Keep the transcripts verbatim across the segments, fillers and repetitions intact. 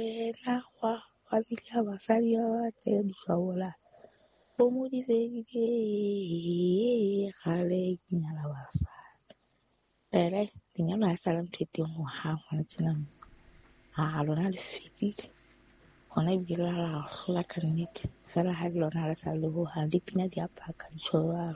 wena wa wa fihla basadi ba ba tle di tshwaola o mo di fedile gale ke nyala basadi ere lenyalo ha sala ntho e teng ho hang hona tjena ha lona le fedile gona ebile la hlola ka nnete fela ha lona le sa le ho hang dipina di apaka tshwaro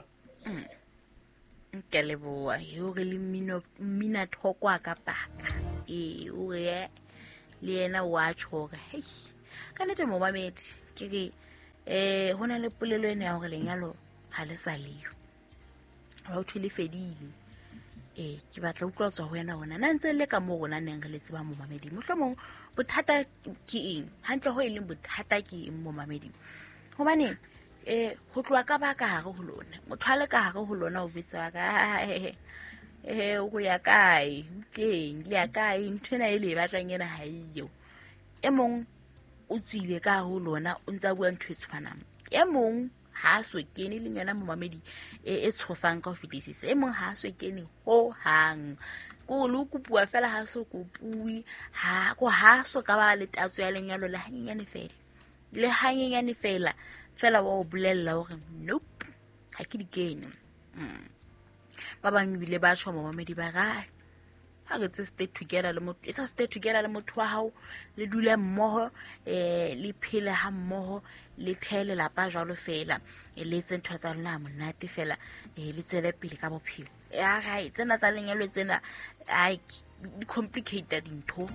ke leboa yo re le mmino mmina thokwa ka paka e o re le yena wa tshora hey ka nete mo mamedi ke ke eh hona le polelo ene ya hore lenyalo ha le sa leo ba o thule fedile eh ke batla utlwa tswa ho yena hona na ntse le ka mo rona neng re le tseba mo mamedi mohlomong bothata ke eng hantle ho ileng bothata ke eng mo mamedi hobane eh ho tloa ka ba ka hare ho lona motho a le ka hare ho lona o bitsa ka eh eh o ya kae teng le ya kae nthwena e le batlang yena ha iyo e mong o tswile ka ho lona o ntsa bua ntho e tshwanang e mong ha so kene le yona mo mamedi e tshosang ka ho fetisisa e mong ha so kene ho hang ko lo kupua fela ha so kupui ha ko ha so ka ba le tatso ya lenyalo le hanyenyane fela le hanyenyane fela fela wa o bolella hore nope ha ke di kene ba bang bile ba tsho mo mamedi ba ga ha re tse stay together le motho isa stay together le motho wa hao le dule mmoho eh le phele ha mmoho le thele la pa jalo fela le tse ntho tsa lona monate fela eh le tswele pele ka bophelo ya ga tsena tsa lenyalo tsena ai di complicated dintho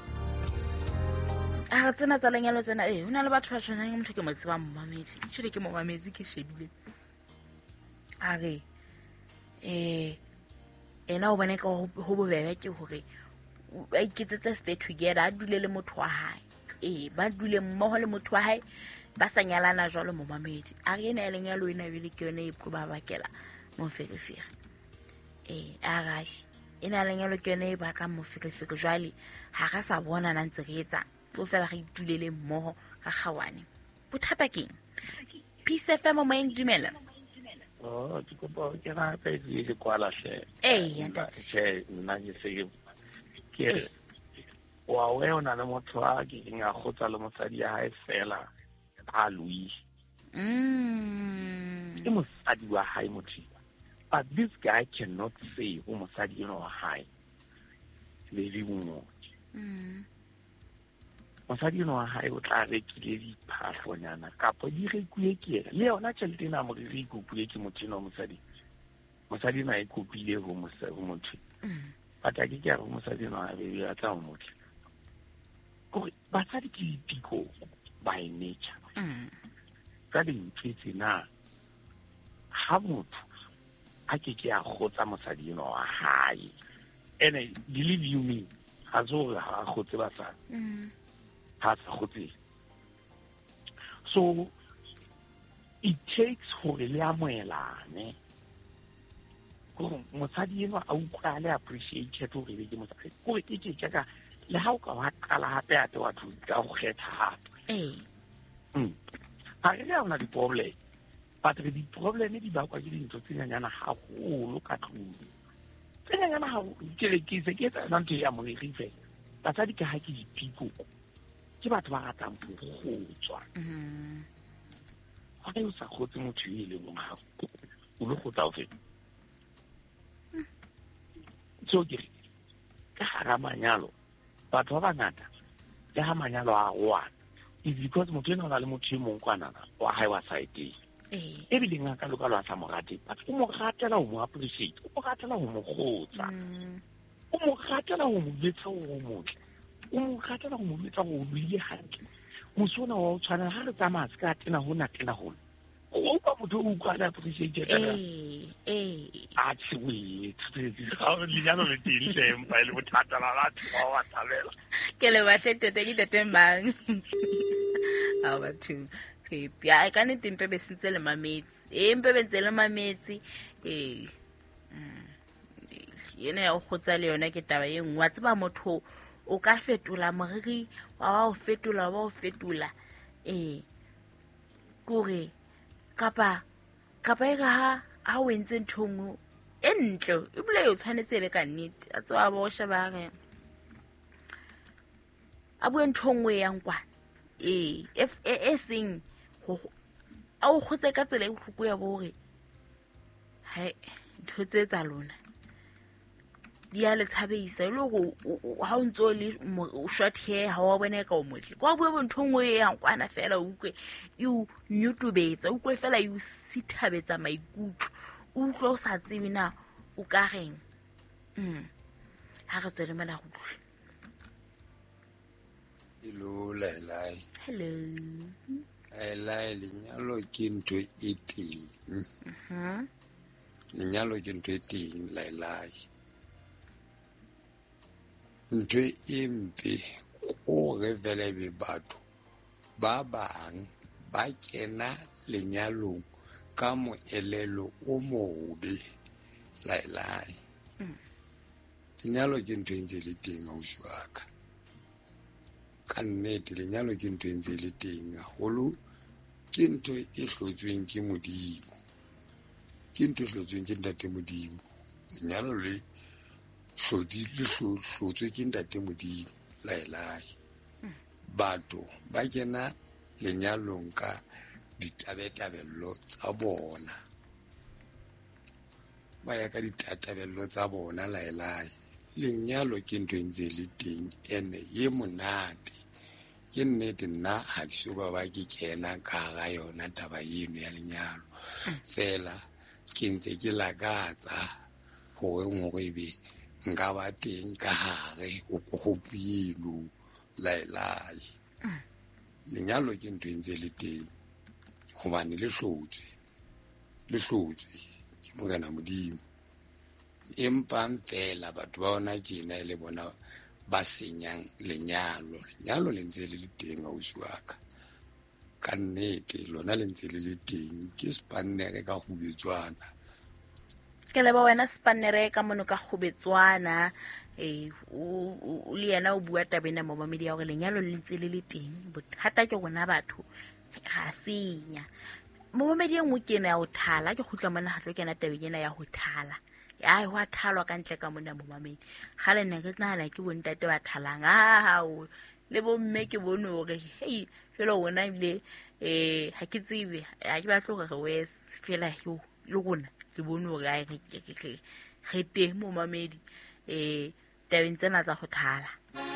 a tsena tsa lenyalo tsena eh hona le batho ba tshwanang le motho ke mo tseba mo mamedi tshile ke mo mamedi ke shebile a re eh ena o bane ka ho bobebe ke hore a iketsetse stay together a dule le motho wa hae eh ba dule mmoho le motho wa hae ba sa nyalana jwalo mo mamedi a re ena lenyalo ena bile ke yone e tlo ba bakela mo fekefere eh a ga ena lenyalo ke yone e ba ka mo fekefere jwale ha ga sa bona na ntse re etsa o fela re itulele mmoho ga gawane bothata keng Peace F M mo eng dumela oh ke kopa ke ra ka e le kwala hle eh ya ntate ke nna ke se ke wa we ona le motho a ke nga khotsa le mosadi ya hae fela a lui mm ke mosadi wa hae motho but this guy cannot say o mosadi eno wa hae le di mo mm mosadi eno wa hae o tla rekile diphahlonyana kapo di rekuye ke le yona tšhelete na mo re ikupuye ke motho no mosadi mosadi na e kopile ho motho ata ke ke go mosadi no a be ya tla mo motho go basadi ke dipiko by nature ka dintse na ha motho a ke ke a gotsa mosadi no wa hae ene believe you me ha zo ha gotse ba sa ha sa gotse so it takes for le amoelane go mosadi eno a utlwa le appreciate to re ke mosadi go ke ke ka le ha o ka wa qala hape ate wa thu ka go kgetha hape eh mm a re ya una di problem but re di problem di ba kwa ke dintho tsenya nyana ha go ka tlung tsenya nyana ha ke le ke se ke tsa ntho ya mo re fe basadi ka ha ke dipiko ke batho ba ratang go tswa mm ha ke sa khotse motho ile mo ha o lo go tsa o fe so ke ka hara manyalo batho ba bangata le ha manyalo a wa is because motho ena na le motho e mong kwana wa hae wa side eh e bile nga ka lo ka lo sa mo rate but o mo ratela o mo appreciate o mo ratela o mo khotsa o mo ratela o mo betsa o mo motle o mo ratela o mo betsa o buile hantle mosona wa o tshwana ha re tsamaya ska tena hona tena hona o ba motho o kwa la appreciate tena eh eh a tswe tswe ha le nyalo le tile mpa le bothata la batho ba wa thabela ke le ba hlete te di tembang a ba thu ke pya ka ne tempe be sentse le mametsi e mpe be ntse le mametsi eh yene ya go gotsa le yona ke taba e nngwe tsa ba motho o ka fetola moriri wa o fetola wa o fetola eh gore kapa kapa e ga ha o entse nthongo e ntle e bile o tshwanetse le ka nnete a tsewa ba o sheba re a bue ntho nngwe yang kwana eh e seng ho a o khotse ka tsela e bohloko ya bore hai ntho tse tsa lona di a le tshabisa le go ha o ntso le short hair ha wa bona ka o motle kwa bue bo ntho nngwe yang kwana fela o ukwe you nyutubetsa o kwe fela you sithabetsa maikutlo o tlo sa tsebe na o ka reng mm ha re tswele mala go hello Lailai. Hello. Lailai, lenyalo ke ntho e teng. Mhm. Lenyalo ke ntho e teng Lailai. Ntho e mpe go re vele be batho ba bang ba kena lenyalong ka moelelo o mobe Lailai. Mm. Lenyalo ke ntho e ntse le teng ho shwaka. Ka nnete lenyalo ke ntho e ntse le teng haholo ke ntho e hlotsweng ke Modimo ke ntho e hlotsweng ke Ntate Modimo lenyalo le hlodi le hlotswe ke Ntate Modimo Lailai. Batho ba kena lenyalong ka ditabetabello tsa bona ba ya ka ditabetabello tsa bona Lailai. Lenyalo ke ntho e ntse le teng ene ye monate ke nnete nna ha ke so ba ke kena ka ga yona taba eno ya lenyalo fela ke ntse ke lakatsa gore ngwe be nka ba teng ka hare o gopilo Lailai. Lenyalo ke ntho e ntse le teng hobane le hlotswe le hlotswe ke Morena Modimo empa fela batho ba ona tjena le bona ba senyang lenyalo lenyalo le ntse le le teng a ushwaka ka nnete lona le ntse le le teng ke spannere ka khubetswana ke le ba wena spannere ka mono ka khubetswana eh o le yena o bua tabena mo ba media gore lenyalo le ntse le le teng bothata ke gona batho ga senya mo media ngwe ke na o thala ke khutla mona hatlo ke na tabena ya ho thala ya ho thalwa ka ntle ka mona mo mamedi gale nna ke tsana ke bontate ba thalang a o le bo mme ke bone hore hey fela wona ile eh ha ke tsebe ha ke ba tloga go wes fela yo le gona ke bone hore a ke ke ke khete mo mamedi eh tabeng tsena tsa go thala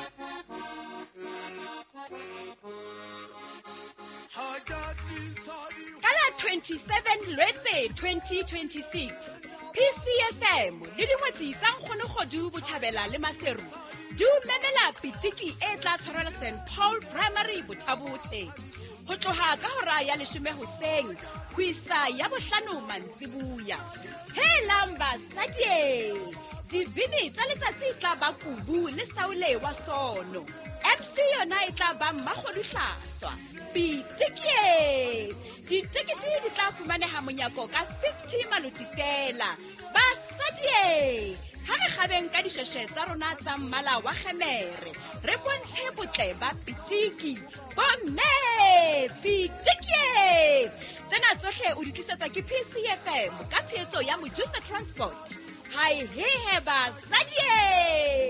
kala twenty-seven Lwetse twenty twenty-six P C F M le dingwetsi tsa nkgone godu botjhabela le maseru du memela pitiki e tla tshwarela Saint Paul Primary Bothabothe ho tloha ka hora ya leshome hoseng ho isa ya bohlano mantsibuya he lamba sadie dibini tsa letsatsi tla ba kubu le saule wa sono M C yona e tla ba Mmakgoduhlaswa pitiki ditekete di tla fumaneha monyako ka fifty maluti fela basadie ha re gabeng ka dishweshwe tsa rona tsa mmala wa gemere re bontshe botle ba pitiki bomme pitiki tsena tsohle o di tlisetsa ke P C F M ka tshehetso ya Mojusa Transport hai he he basadie